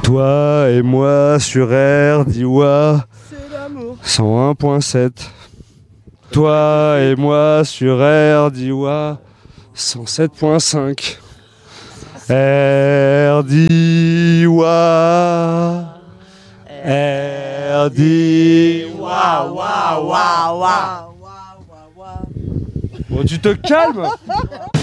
Toi et moi sur RDIWA C'est l'amour. 101.7. Toi et moi sur RDIWA 107.5. RDIWA. RDIWA. Waouh, waouh, waouh. Bon, tu te calmes.